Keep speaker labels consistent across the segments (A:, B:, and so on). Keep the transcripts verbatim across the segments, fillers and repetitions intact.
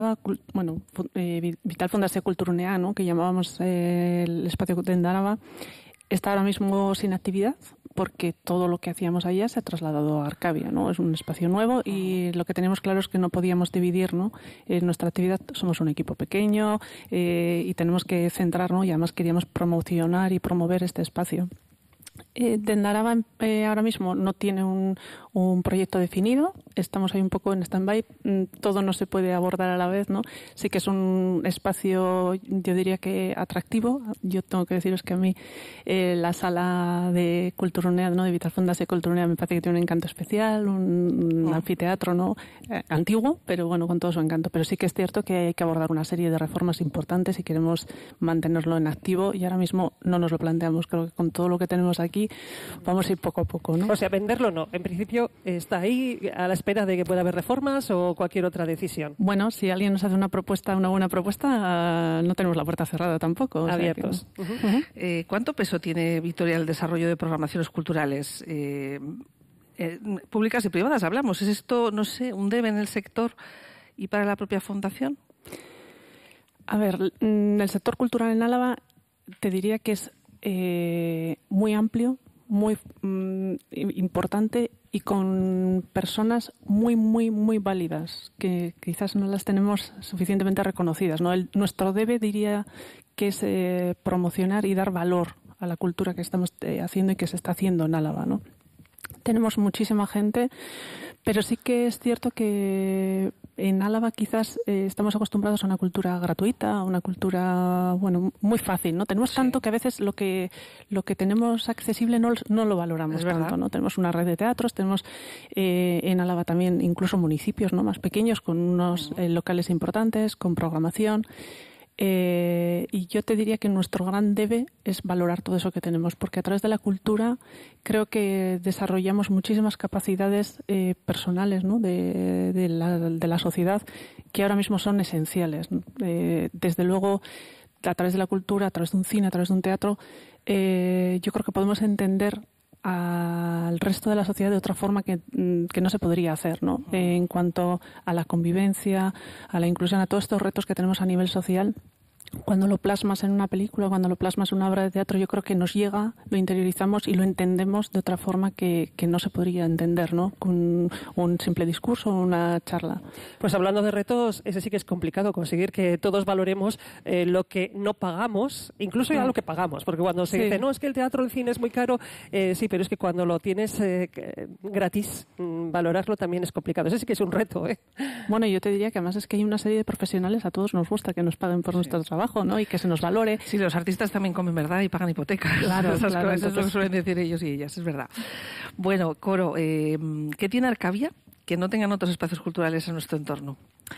A: bueno, eh, Vital Fundació Kulturgunea, ¿no?, que llamábamos eh, el espacio de Araba, está ahora mismo sin actividad porque todo lo que hacíamos allá se ha trasladado a Arcabia, ¿no? Es un espacio nuevo y lo que teníamos claro es que no podíamos dividir, ¿no?, en nuestra actividad. Somos un equipo pequeño eh, y tenemos que centrarnos, y además queríamos promocionar y promover este espacio. Eh, Dendaraba eh, ahora mismo no tiene un, un proyecto definido, estamos ahí un poco en stand-by, todo no se puede abordar a la vez, ¿no? Sí que es un espacio, yo diría que atractivo. Yo tengo que deciros que a mí eh, la sala de Kulturgunea, ¿no?, de Vital Fundació Kulturgunea, me parece que tiene un encanto especial, un, un anfiteatro, ¿no?, eh, antiguo, pero bueno, con todo su encanto. Pero sí que es cierto que hay que abordar una serie de reformas importantes si queremos mantenerlo en activo, y ahora mismo no nos lo planteamos. Creo que con todo lo que tenemos aquí vamos a ir poco a poco, ¿no?
B: O sea, venderlo no. En principio está ahí a la espera de que pueda haber reformas o cualquier otra decisión.
A: Bueno, si alguien nos hace una propuesta, una buena propuesta, no tenemos la puerta cerrada tampoco.
B: Abiertos.
C: O sea que... uh-huh. eh, ¿Cuánto peso tiene Vitoria el desarrollo de programaciones culturales eh, eh, públicas y privadas? Hablamos. ¿Es esto, no sé, un debe en el sector y para la propia fundación?
A: A ver, el sector cultural en Álava te diría que es eh, muy amplio, muy mm, importante y con personas muy, muy, muy válidas, que quizás no las tenemos suficientemente reconocidas, ¿no? El, nuestro debe, diría, que es eh, promocionar y dar valor a la cultura que estamos eh, haciendo y que se está haciendo en Álava, ¿no? Tenemos muchísima gente, pero sí que es cierto que en Álava quizás eh, estamos acostumbrados a una cultura gratuita, a una cultura, bueno, muy fácil, ¿no? Tenemos tanto sí. que a veces lo que lo que tenemos accesible no, no lo valoramos es tanto, ¿no? Tenemos una red de teatros, tenemos eh, en Álava también incluso municipios, ¿no?, más pequeños, con unos eh, locales importantes, con programación. Eh, y yo te diría que nuestro gran debe es valorar todo eso que tenemos, porque a través de la cultura creo que desarrollamos muchísimas capacidades eh, personales, ¿no?, de, de, la, de la sociedad, que ahora mismo son esenciales, ¿no? Eh, desde luego, a través de la cultura, a través de un cine, a través de un teatro, eh, yo creo que podemos entender al resto de la sociedad de otra forma que, que no se podría hacer, ¿no? Eh, en cuanto a la convivencia, a la inclusión, a todos estos retos que tenemos a nivel social. Cuando lo plasmas en una película, cuando lo plasmas en una obra de teatro, yo creo que nos llega, lo interiorizamos y lo entendemos de otra forma que, que no se podría entender, ¿no?, con un simple discurso o una charla.
B: Pues hablando de retos, ese sí que es complicado conseguir que todos valoremos eh, lo que no pagamos, incluso ya lo que pagamos, porque cuando se sí. dice, no, es que el teatro, el cine es muy caro, eh, sí, pero es que cuando lo tienes eh, gratis, mmm, valorarlo también es complicado. Ese sí que es un reto, ¿eh?
A: Bueno, yo te diría que además es que hay una serie de profesionales, a todos nos gusta que nos paguen por sí. nuestro trabajo, ¿no?, y que se nos valore.
C: Sí, los artistas también comen, ¿verdad?, y pagan hipotecas.
A: Claro,
C: esas
A: claro,
C: cosas, entonces... es lo que suelen decir ellos y ellas, es verdad. Bueno, Coro, eh, ¿qué tiene Arcabia que no tengan otros espacios culturales en nuestro entorno?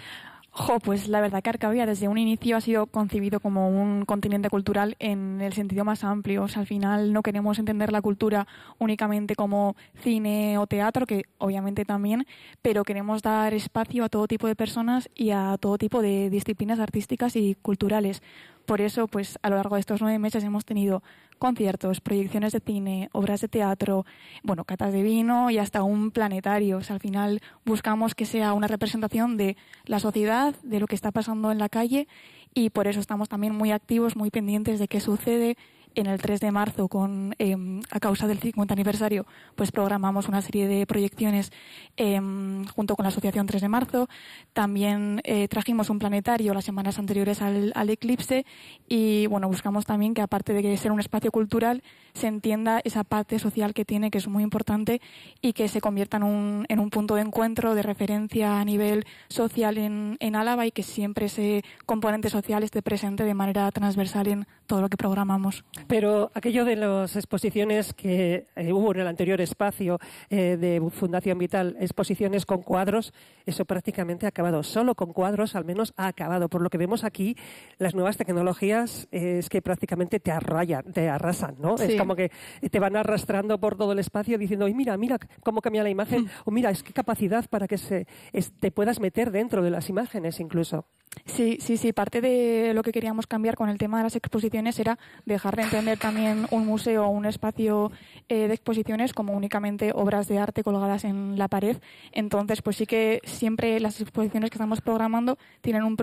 D: Jo, pues la verdad que Arcabia desde un inicio ha sido concebido como un continente cultural en el sentido más amplio. O sea, al final no queremos entender la cultura únicamente como cine o teatro, que obviamente también, pero queremos dar espacio a todo tipo de personas y a todo tipo de disciplinas artísticas y culturales. Por eso, pues a lo largo de estos nueve meses hemos tenido conciertos, proyecciones de cine, obras de teatro, bueno, catas de vino y hasta un planetario. O sea, al final buscamos que sea una representación de la sociedad, de lo que está pasando en la calle, y por eso estamos también muy activos, muy pendientes de qué sucede. En el tres de marzo, con eh, a causa del cincuenta aniversario, pues programamos una serie de proyecciones eh, junto con la Asociación tres de marzo. También eh, trajimos un planetario las semanas anteriores al, al eclipse y, bueno, buscamos también que, aparte de ser un espacio cultural, se entienda esa parte social que tiene, que es muy importante, y que se convierta en un, en un punto de encuentro, de referencia a nivel social en, en Álava, y que siempre ese componente social esté presente de manera transversal en todo lo que programamos.
B: Pero aquello de las exposiciones que eh, hubo en el anterior espacio eh, de Fundación Vital, exposiciones con cuadros, eso prácticamente ha acabado. Solo con cuadros, al menos, ha acabado. Por lo que vemos aquí, las nuevas tecnologías eh, es que prácticamente te arrayan, te arrasan, ¿no?
A: Sí,
B: como que te van arrastrando por todo el espacio diciendo, y mira, mira cómo cambia la imagen, o mira, es que capacidad para que se, es, te puedas meter dentro de las imágenes incluso.
D: Sí, sí, sí. Parte de lo que queríamos cambiar con el tema de las exposiciones era dejar de entender también un museo o un espacio eh, de exposiciones como únicamente obras de arte colgadas en la pared. Entonces, pues sí que siempre las exposiciones que estamos programando tienen un